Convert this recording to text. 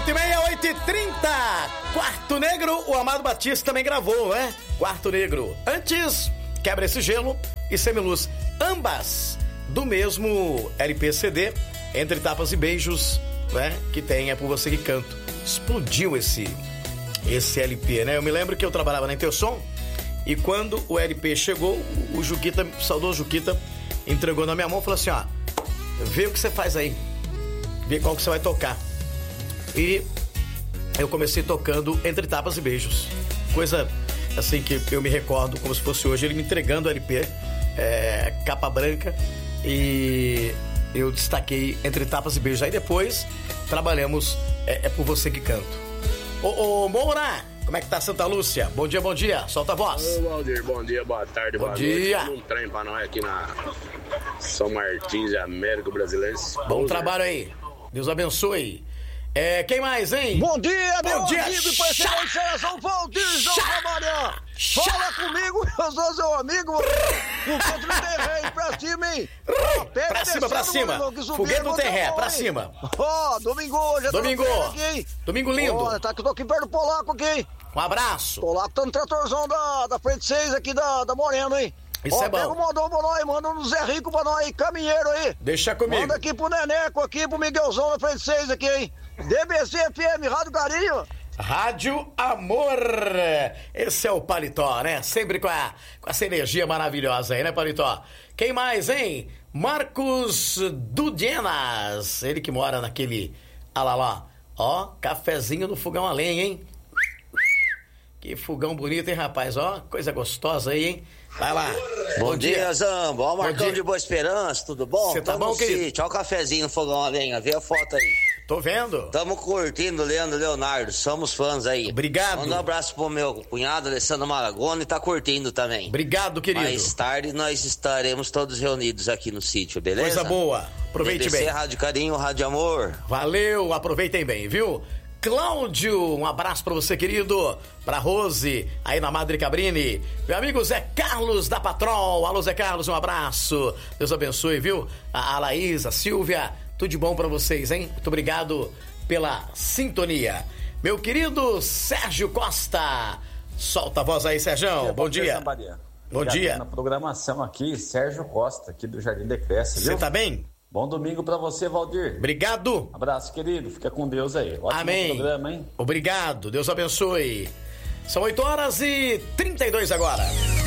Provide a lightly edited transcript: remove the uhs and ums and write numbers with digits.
8h30, 8h30. Quarto Negro, o Amado Batista também gravou, né? Quarto Negro. Antes, Quebra Esse Gelo e Semiluz. Ambas do mesmo LP-CD, Entre Tapas e Beijos, né? Que tem É Por Você Que Canto. Explodiu esse LP, né? Eu me lembro que eu trabalhava na Intersom e quando o LP chegou, o Juquita, o saudoso Juquita, entregou na minha mão e falou assim, ó, vê o que você faz aí, vê qual que você vai tocar. E eu comecei tocando Entre Tapas e Beijos. Coisa assim que eu me recordo como se fosse hoje, ele me entregando o LP, capa branca, e eu destaquei Entre Tapas e Beijos. Aí depois trabalhamos É Por Você Que Canto. Ô Moura, como é que tá Santa Lúcia? Bom dia, solta a voz. Ô Valdir, bom dia, boa tarde, bom boa dia. noite. Um trem pra nós aqui na São Martins de Américo Brasileiro. Bom trabalho aí, Deus abençoe. Quem mais, hein? Bom dia, meu dia. amigo e parceiro de São Valdirzão Ramalhão. Fala comigo, eu sou seu amigo. Foguete não tem ré, pra cima, hein? Pra cima. Foguete não tem ré, pra cima. Ó, domingo hoje. Domingo lindo. Ó, tá que eu tô aqui perto do Polaco aqui, hein? Um abraço. Polaco tá no tratorzão da frente 6 aqui da Moreno, hein? Isso é bom. Pega o modão pra nós, manda um Zé Rico pra nós aí, caminheiro aí. Deixa comigo. Manda aqui pro Neneco, aqui pro Miguelzão da frente 6 aqui, hein? DBC FM, Rádio Carinho. Rádio Amor. Esse é o Paletó, né? Sempre com essa energia maravilhosa aí, né, Paletó? Quem mais, hein? Marcos Dudenas. Ele que mora naquele... Olha lá. Ó, cafezinho no fogão a lenha, hein? Que fogão bonito, hein, rapaz? Ó, coisa gostosa aí, hein? Vai lá. Bom dia, Zambo. Ó, o Marcão de Boa Esperança, tudo bom? Você tá bom, querido? Sítio. Ó o cafezinho no fogão a lenha, vê a foto aí. Tô vendo. Tamo curtindo, Leonardo, somos fãs aí. Obrigado. Manda um abraço pro meu cunhado, Alessandro Maragoni, tá curtindo também. Obrigado, querido. Mais tarde nós estaremos todos reunidos aqui no sítio, beleza? Coisa boa. Aproveite BBC, bem. Rádio Carinho, Rádio Amor. Valeu, aproveitem bem, viu? Cláudio, um abraço pra você, querido. Pra Rose, aí na Madre Cabrini. Meu amigo Zé Carlos da Patrol. Alô, Zé Carlos, um abraço. Deus abençoe, viu? A Laís, a Silvia, tudo de bom pra vocês, hein? Muito obrigado pela sintonia. Meu querido Sérgio Costa. Solta a voz aí, Sérgio. Bom dia. Bom dia. Na programação aqui, Sérgio Costa, aqui do Jardim Decresce. Você tá bem? Bom domingo pra você, Valdir. Obrigado. Abraço, querido. Fica com Deus aí. Ótimo Amém. programa, hein? Obrigado. Deus abençoe. São 8h32 agora.